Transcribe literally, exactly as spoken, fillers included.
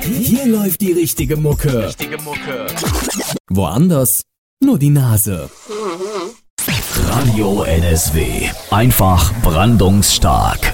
Hier läuft die richtige Mucke. Richtige Mucke. Woanders nur die Nase. Radio N S W. Einfach brandungsstark.